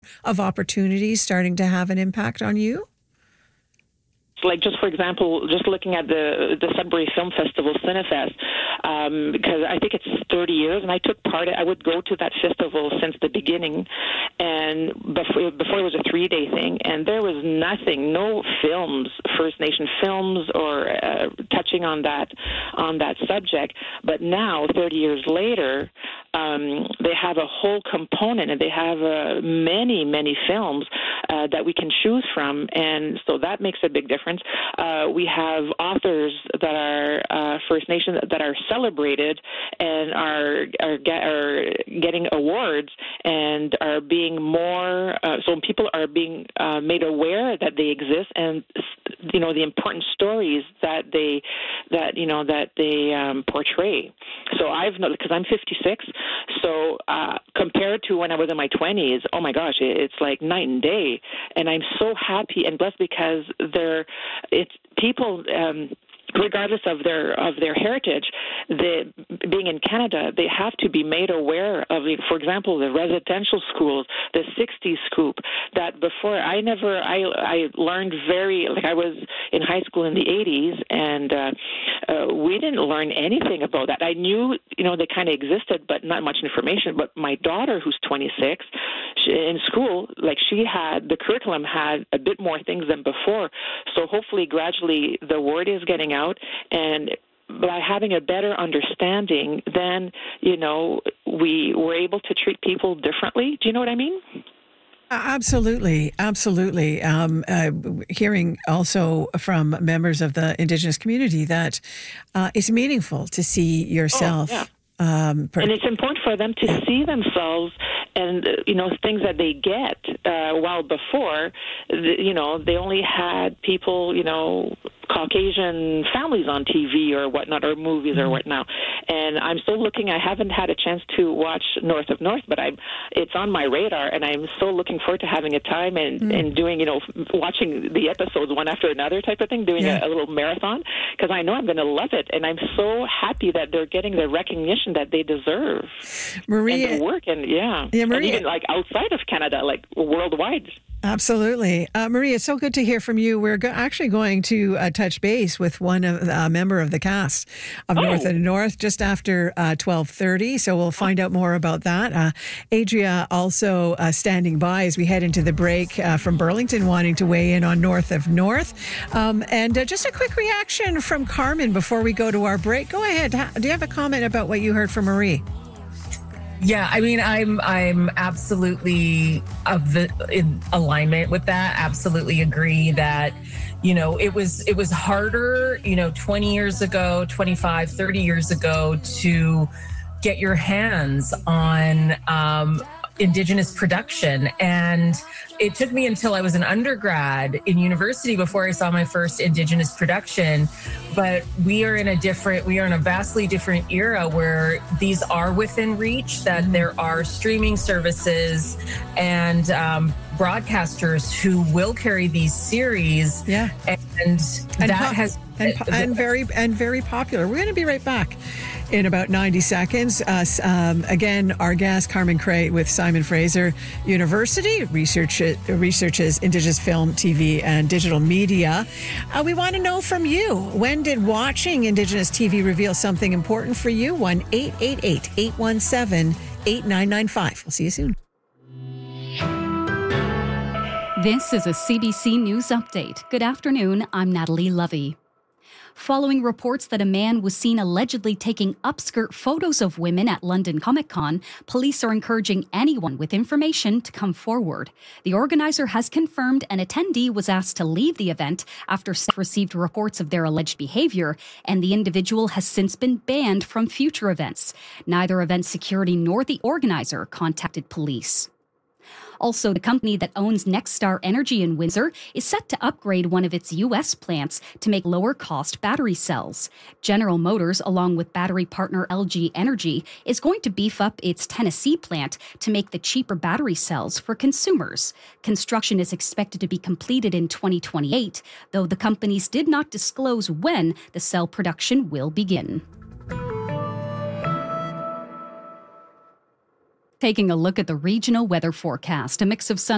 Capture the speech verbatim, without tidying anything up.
of opportunities starting to have an impact on you? Like, just for example, just looking at the the Sudbury Film Festival, Cinefest, um, because I think it's thirty years, and I took part. I would go to that festival since the beginning, and before before it was a three day thing, and there was nothing, no films, First Nation films, or uh, touching on that on that subject. But now, thirty years later, um, they have a whole component, and they have uh, many many films uh, that we can choose from, and so that makes a big difference. Uh, we have authors that are uh, First Nation that are celebrated and are are, get, are getting awards and are being more. Uh, so people are being uh, made aware that they exist, and you know the important stories that they that you know that they um, portray. So I've noticed, because I'm fifty-six, so uh, compared to when I was in my twenties, oh my gosh, it's like night and day, and I'm so happy and blessed because they're. It's people, um, regardless of their of their heritage, the, being in Canada, they have to be made aware of, for example, the residential schools, the sixties scoop. That before I never, I I learned very like I was in high school in the eighties, and uh, uh, we didn't learn anything about that. I knew, you know, they kind of existed, but not much information. But my daughter, who's twenty-six, she, in school, like she had the curriculum had a bit more things than before. So hopefully, gradually, the word is getting out. Out and by having a better understanding, then, you know, we were able to treat people differently. Do you know what I mean? Absolutely, absolutely. Um, uh, hearing also from members of the Indigenous community that uh, it's meaningful to see yourself. Oh, yeah. Um, per- and it's important for them to yeah. see themselves and, uh, you know, things that they get. Uh, while before, the, you know, they only had people, you know, Caucasian families on T V or whatnot, or movies mm-hmm. or whatnot. And I'm still looking. I haven't had a chance to watch North of North, but I'm. It's on my radar, and I'm so looking forward to having a time and, mm-hmm. and doing, you know, watching the episodes one after another type of thing, doing yeah. a, a little marathon, because I know I'm going to love it, and I'm so happy that they're getting the recognition that they deserve. Maria, and the work, and yeah, yeah Maria, and even like outside of Canada, like worldwide. Absolutely. Uh, Maria, it's so good to hear from you. We're go- actually going to uh, touch base with one of a uh, member of the cast of oh. North and North just after uh, twelve thirty, so we'll find out more about that. Uh, Adria also uh, standing by as we head into the break uh, from Burlington, wanting to weigh in on North of North. Um, and uh, just a quick reaction from Carmen before we go to our break. Go ahead. Do you have a comment about what you heard from Marie? Yeah, I mean, I'm I'm absolutely of the in alignment with that. Absolutely agree that, you know, it was it was harder, you know, twenty years ago, twenty-five, thirty years ago to get your hands on um, Indigenous production. And it took me until I was an undergrad in university before I saw my first Indigenous production. But we are in a different, we are in a vastly different era where these are within reach, that there are streaming services and um, broadcasters who will carry these series. Yeah. And, and that pop- has... And, and very and very popular. We're going to be right back in about ninety seconds. Uh, um, again, our guest, Carmen Cray with Simon Fraser University, research, researches Indigenous film, T V, and digital media. Uh, we want to know from you, when did watching Indigenous T V reveal something important for you? one eight eight eight, eight one seven, eight nine nine five. We'll see you soon. This is a C B C News Update. Good afternoon, I'm Natalie Lovey. Following reports that a man was seen allegedly taking upskirt photos of women at London Comic Con, police are encouraging anyone with information to come forward. The organizer has confirmed an attendee was asked to leave the event after received reports of their alleged behavior, and the individual has since been banned from future events. Neither event security nor the organizer contacted police. Also, the company that owns Nexstar Energy in Windsor is set to upgrade one of its U S plants to make lower-cost battery cells. General Motors, along with battery partner L G Energy, is going to beef up its Tennessee plant to make the cheaper battery cells for consumers. Construction is expected to be completed in twenty twenty-eight, though the companies did not disclose when the cell production will begin. Taking a look at the regional weather forecast, a mix of sun